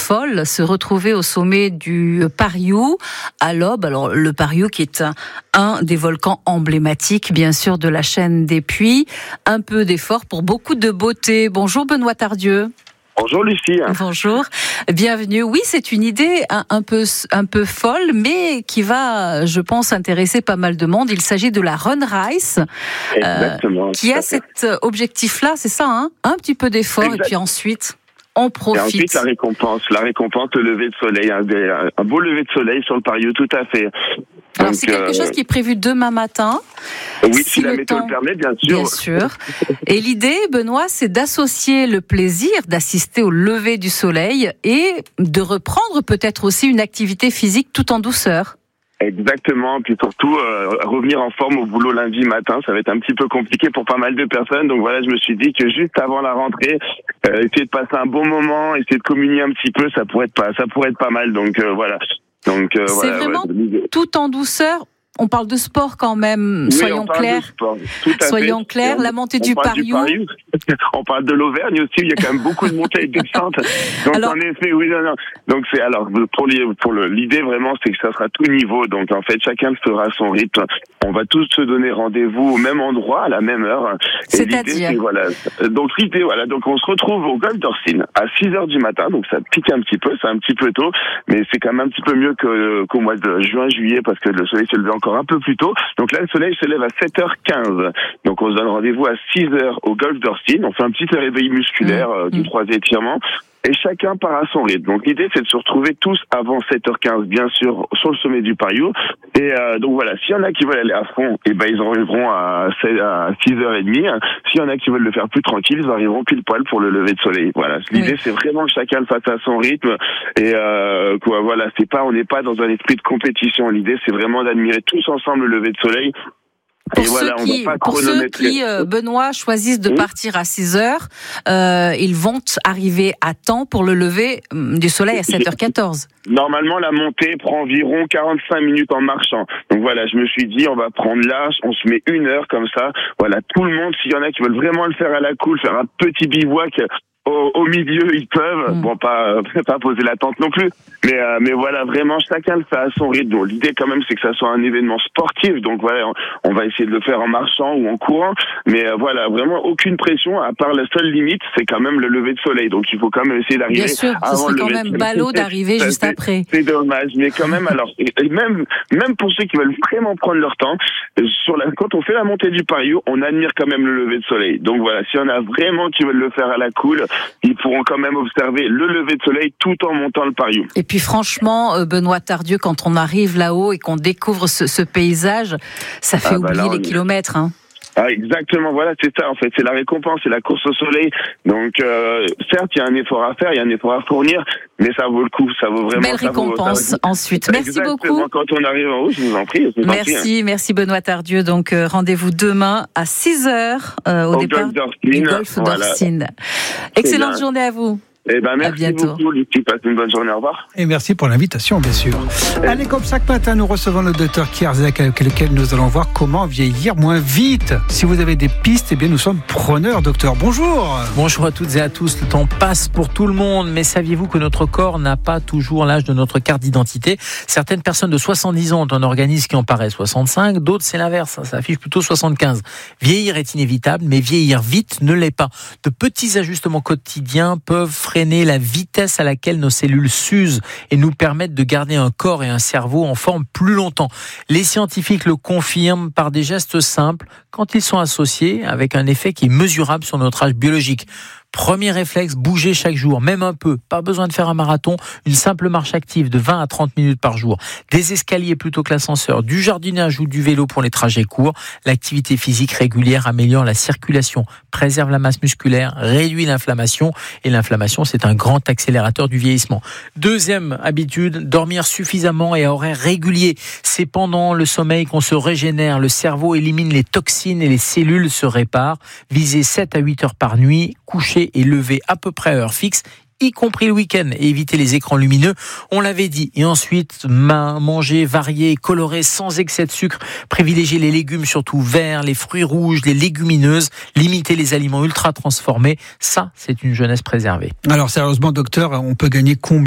folle, se retrouver au sommet du Pariou à l'aube. Alors le Pariou qui est un des volcans emblématiques, bien sûr, de la chaîne des Puys. Un peu d'effort pour beaucoup de beauté. Bonjour Benoît Tardieu. Bonjour Lucie. Bonjour, bienvenue. Oui, c'est une idée un peu folle, mais qui va, je pense, intéresser pas mal de monde. Il s'agit de la Run Race, qui a cet objectif-là, c'est ça, hein, un petit peu d'effort, exact. Et puis ensuite, on profite. Et ensuite, la récompense, le lever de soleil, un beau lever de soleil sur le Pariou, tout à fait. Alors, c'est quelque chose qui est prévu demain matin. Oui, si la météo le permet, bien sûr. Bien sûr. Et l'idée, Benoît, c'est d'associer le plaisir d'assister au lever du soleil et de reprendre peut-être aussi une activité physique tout en douceur. Exactement, puis surtout revenir en forme au boulot lundi matin, ça va être un petit peu compliqué pour pas mal de personnes. Donc voilà, je me suis dit que juste avant la rentrée, essayer de passer un bon moment, essayer de communier un petit peu, ça pourrait être pas mal. Donc voilà. C'est vraiment tout en douceur. On parle de sport quand même, oui, soyons clairs. Soyons clairs, la montée du Pariou. On parle de l'Auvergne aussi, il y a quand même beaucoup de montées et de descentes. Donc alors, en effet, oui, non. Donc c'est pour l'idée vraiment, c'est que ça sera tout niveau. Donc en fait, chacun fera son rythme. On va tous se donner rendez-vous au même endroit à la même heure. C'est-à-dire Donc l'idée, donc on se retrouve au golfe d'Orsine à 6h du matin. Donc ça pique un petit peu, c'est un petit peu tôt, mais c'est quand même un petit peu mieux qu'au mois de juin-juillet parce que le soleil se levait encore un peu plus tôt. Donc là, le soleil se lève à 7h15. Donc on se donne rendez-vous à 6h au golfe d'Orsine. On fait un petit réveil musculaire, 2-3 étirements. Et chacun part à son rythme. Donc l'idée, c'est de se retrouver tous avant 7h15, bien sûr, sur le sommet du Pariou. Et donc voilà, s'il y en a qui veulent aller à fond, ils arriveront à 6h30. S'il y en a qui veulent le faire plus tranquille, ils arriveront pile poil pour le lever de soleil. Voilà. L'idée, c'est vraiment que chacun le fasse à son rythme. Et voilà, on n'est pas dans un esprit de compétition. L'idée, c'est vraiment d'admirer tous ensemble le lever de soleil. Pour ceux qui, Benoît, choisissent de partir à 6h, ils vont arriver à temps pour le lever du soleil à 7h14. Normalement, la montée prend environ 45 minutes en marchant. Donc voilà, je me suis dit, on va prendre l'âge, on se met 1 heure comme ça. Voilà, tout le monde, s'il y en a qui veulent vraiment le faire à la cool, faire un petit bivouac au milieu, ils peuvent. Bon, pas poser la tente non plus. Mais voilà, vraiment, chacun le fait à son rythme. Donc, l'idée, quand même, c'est que ça soit un événement sportif. Donc, voilà, on va essayer de le faire en marchant ou en courant. Mais voilà, vraiment, aucune pression, à part la seule limite, c'est quand même le lever de soleil. Donc, il faut quand même essayer d'arriver. Bien sûr, ce serait quand même ballot d'arriver juste après. C'est dommage. Mais quand même, alors, et même pour ceux qui veulent vraiment prendre leur temps, quand on fait la montée du Pariou, on admire quand même le lever de soleil. Donc, voilà, s'il y en a vraiment qui veulent le faire à la cool, ils pourront quand même observer le lever de soleil tout en montant le Pariou. Et puis franchement, Benoît Tardieu, quand on arrive là-haut et qu'on découvre ce paysage, ça fait oublier les kilomètres. Hein. Ah, exactement, voilà, c'est ça en fait, c'est la récompense, c'est la course au soleil. Donc certes, il y a un effort à faire, il y a un effort à fournir, mais ça vaut le coup, ça vaut vraiment. Belle récompense ensuite. Merci beaucoup. Quand on arrive en haut, je vous en prie. Merci Benoît Tardieu. Donc rendez-vous demain à 6h au départ du golfe d'Orsine. Excellente journée à vous. Merci beaucoup, Lucie. Passez une bonne journée. Au revoir. Et merci pour l'invitation, bien sûr. Allez, comme chaque matin, nous recevons le docteur Kierzek avec lequel nous allons voir comment vieillir moins vite. Si vous avez des pistes, nous sommes preneurs, docteur. Bonjour. Bonjour à toutes et à tous. Le temps passe pour tout le monde, mais saviez-vous que notre corps n'a pas toujours l'âge de notre carte d'identité? Certaines personnes de 70 ans ont un organisme qui en paraît 65, d'autres c'est l'inverse, ça affiche plutôt 75. Vieillir est inévitable, mais vieillir vite ne l'est pas. De petits ajustements quotidiens peuvent freiner la vitesse à laquelle nos cellules s'usent et nous permettent de garder un corps et un cerveau en forme plus longtemps. Les scientifiques le confirment par des gestes simples quand ils sont associés avec un effet qui est mesurable sur notre âge biologique. Premier réflexe, bouger chaque jour, même un peu. Pas besoin de faire un marathon, une simple marche active de 20 à 30 minutes par jour. Des escaliers plutôt que l'ascenseur, du jardinage ou du vélo pour les trajets courts. L'activité physique régulière améliore la circulation, préserve la masse musculaire, réduit l'inflammation. Et l'inflammation, c'est un grand accélérateur du vieillissement. Deuxième habitude, dormir suffisamment et à horaires réguliers. C'est pendant le sommeil qu'on se régénère. Le cerveau élimine les toxines et les cellules se réparent. Visez 7 à 8 heures par nuit, coucher et lever à peu près à heure fixe, y compris le week-end, et éviter les écrans lumineux, on l'avait dit. Et ensuite, manger varié, coloré, sans excès de sucre, privilégier les légumes, surtout verts, les fruits rouges, les légumineuses, limiter les aliments ultra transformés, ça, c'est une jeunesse préservée. Alors sérieusement, docteur, on peut gagner combien